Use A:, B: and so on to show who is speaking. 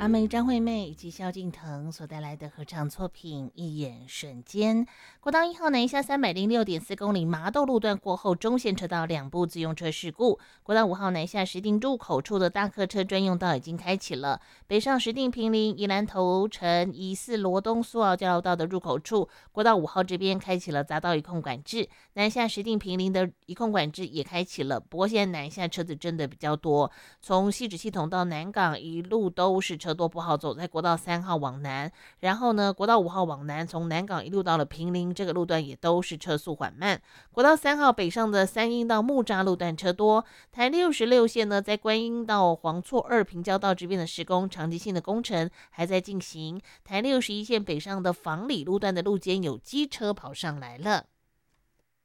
A: 阿妹张惠妹以及萧敬腾所带来的合唱作品《一眼瞬间》。国道1号南下306.4公里麻豆路段过后，中线车道2部自用车事故。国道5号南下石碇入口处的大客车专用道已经开启了，北上石碇坪林宜兰头城疑似罗东苏澳交流道的入口处，国道5号这边开启了匝道一控管制，南下石碇坪林的一控管制也开启了。不过现在南下车子真的比较多，从汐止系统到南港一路都是车多不好走，在国道3号往南，然后呢，国道5号往南，从南港一路到了坪林，这个路段也都是车速缓慢。国道3号北上的三鶯到木栅路段车多，台66线呢，在观音到黄厝二平交道这边的施工，长期性的工程还在进行。台61线北上的房里路段的路肩有机车跑上来了。